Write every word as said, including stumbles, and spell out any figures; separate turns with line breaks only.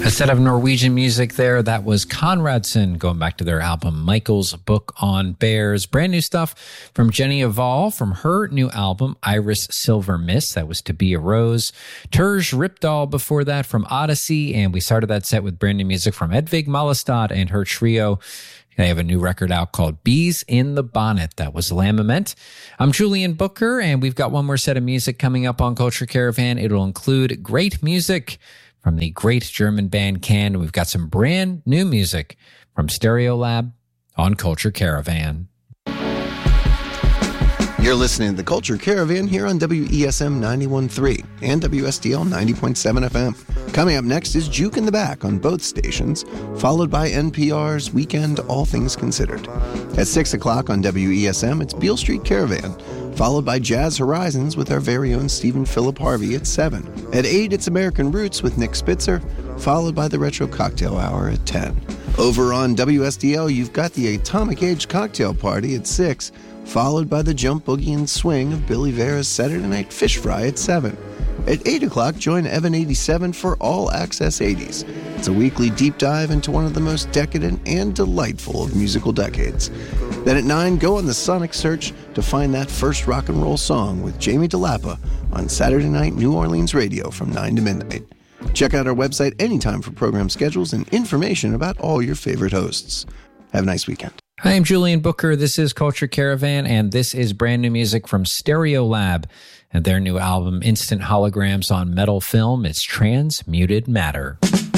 A set of Norwegian music there. That was Konradsen, going back to their album Michael's Book on Bears. Brand new stuff from Jenny Aval from her new album Iris Silver Mist. That was To Be a Rose. Terj Ripdahl before that from Odyssey. And we started that set with brand new music from Edvig Malastad and her trio. They have a new record out called Bees in the Bonnet. That was Lamament. I'm Julian Booker, and we've got one more set of music coming up on Culture Caravan. It'll include great music from the great German band Can. We've got some brand new music from Stereolab on Culture Caravan.
You're listening to the Culture Caravan here on W E S M ninety-one point three and W S D L ninety point seven F M. Coming up next is Juke in the Back on both stations, followed by N P R's Weekend All Things Considered. At six o'clock on W E S M, it's Beale Street Caravan, followed by Jazz Horizons with our very own Stephen Philip Harvey at seven. At eight, it's American Roots with Nick Spitzer, followed by the Retro Cocktail Hour at ten. Over on W S D L, you've got the Atomic Age Cocktail Party at six, followed by the Jump Boogie and Swing of Billy Vera's Saturday Night Fish Fry at seven. At eight o'clock, join Evan eighty-seven for All Access eighties. It's a weekly deep dive into one of the most decadent and delightful of musical decades. Then at nine, go on the sonic search to find that first rock and roll song with Jamie DeLappa on Saturday Night New Orleans Radio from nine to midnight. Check out our website anytime for program schedules and information about all your favorite hosts. Have a nice weekend.
Hi, I'm Julian Booker. This is Culture Caravan, and this is brand new music from Stereolab and their new album, Instant Holograms on Metal Film. It's Transmuted Matter.